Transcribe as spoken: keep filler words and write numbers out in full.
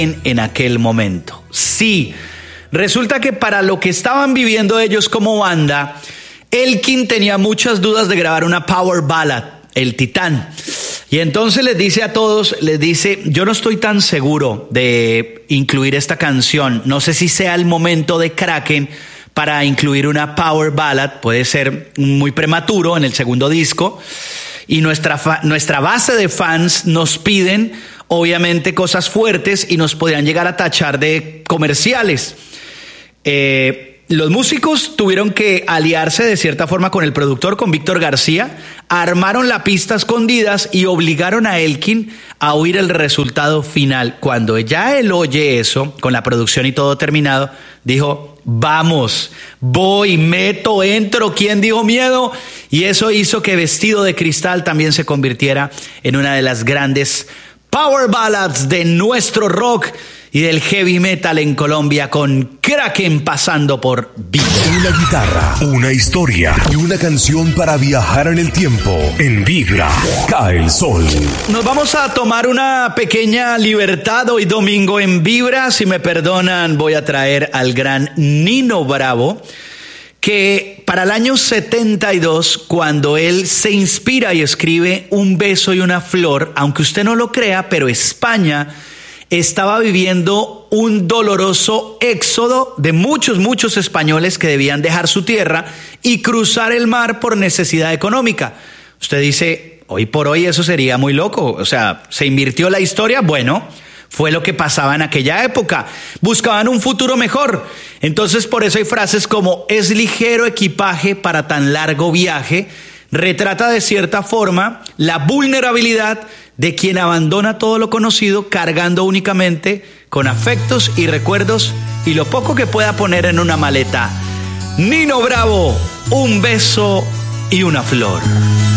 en aquel momento. Sí, resulta que para lo que estaban viviendo ellos como banda, Elkin tenía muchas dudas de grabar una power ballad, El Titán. Y entonces les dice a todos, les dice, yo no estoy tan seguro de incluir esta canción. No sé si sea el momento de Kraken para incluir una power ballad. Puede ser muy prematuro en el segundo disco. Y nuestra, fa- nuestra base de fans nos piden, obviamente, cosas fuertes y nos podrían llegar a tachar de comerciales. Eh... Los músicos tuvieron que aliarse de cierta forma con el productor, con Víctor García, armaron la pista a escondidas y obligaron a Elkin a oír el resultado final. Cuando ya él oye eso, con la producción y todo terminado, dijo, vamos, voy, meto, entro, ¿quién dijo miedo? Y eso hizo que Vestido de Cristal también se convirtiera en una de las grandes power ballads de nuestro rock y del heavy metal en Colombia, con Kraken pasando por Vibra. Una guitarra, una historia y una canción para viajar en el tiempo. En Vibra, cae el sol. Nos vamos a tomar una pequeña libertad hoy domingo en Vibra. Si me perdonan, voy a traer al gran Nino Bravo, que para el año setenta y dos, cuando él se inspira y escribe Un beso y una flor, aunque usted no lo crea, pero España estaba viviendo un doloroso éxodo de muchos, muchos españoles que debían dejar su tierra y cruzar el mar por necesidad económica. Usted dice, hoy por hoy eso sería muy loco. O sea, ¿se invirtió la historia? Bueno, fue lo que pasaba en aquella época. Buscaban un futuro mejor. Entonces, por eso hay frases como, es ligero equipaje para tan largo viaje. Retrata de cierta forma la vulnerabilidad de quien abandona todo lo conocido cargando únicamente con afectos y recuerdos y lo poco que pueda poner en una maleta. Nino Bravo, Un beso y una flor.